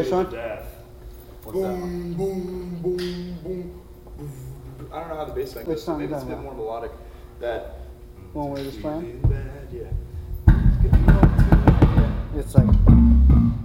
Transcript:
This one? What's that one? Boom, boom, boom, boom. I don't know how the bass line Which goes. song Maybe you it's a bit talking more melodic. That. One we just playing? Bad, yeah. It's like.